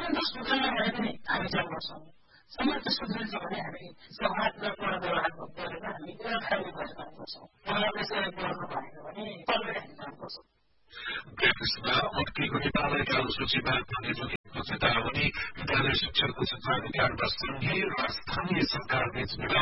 सम्बन्ध सुध्रियो भने पनि हामी जानुपर्छौँ। सम्बन्ध सुध्रिन्छ भने हामी सौहार्द र पूर्ण व्यवहार हामी एउटा खालको गरेर जानुपर्छौँ। उहाँले त्यसरी बोल्नु भनेको भने पक्कै हामी जानुपर्छौँ। ब्रेकमा अड्केको नेपालका सूचीमा चेतावनी विद्यालय शिक्षकको क्षेत्राधिकारमा संघीय र स्थानीय सरकार बीच